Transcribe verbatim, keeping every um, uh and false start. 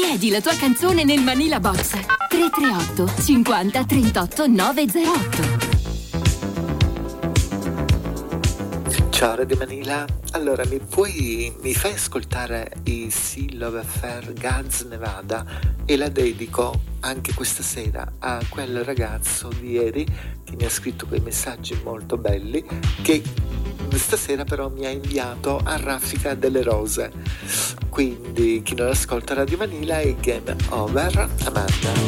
Chiedi la tua canzone nel Manila Box tre tre otto cinquanta trentotto novecentotto. Ciao Radio Manila, allora mi puoi, mi fai ascoltare i Sea Love Affair Guns Nevada e la dedico anche questa sera a quel ragazzo di ieri che mi ha scritto quei messaggi molto belli che stasera però mi ha inviato a Raffica delle Rose. Quindi chi non ascolta Radio Manila è game over. Amanda.